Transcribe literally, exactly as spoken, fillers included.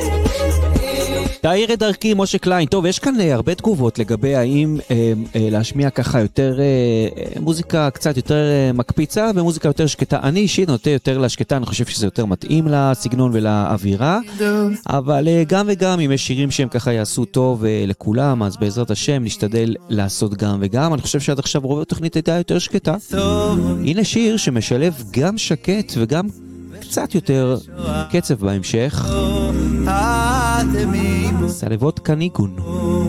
תאיר את דרכי, משה קליין. טוב, יש כאן הרבה תגובות לגבי האם אה, אה, להשמיע ככה יותר אה, מוזיקה קצת יותר אה, מקפיצה ומוזיקה יותר שקטה. אני אישית נוטה יותר לשקטה, אני חושב שזה יותר מתאים לסגנון ולאווירה, אבל אה, גם וגם אם יש שירים שהם ככה יעשו טוב אה, לכולם, אז בעזרת השם נשתדל לעשות גם וגם. אני חושב שעד עכשיו רוב התוכנית הייתה יותר שקטה. הנה שיר שמשלב גם שקט וגם קצת יותר קצב בהמשך. סלבות קניקון.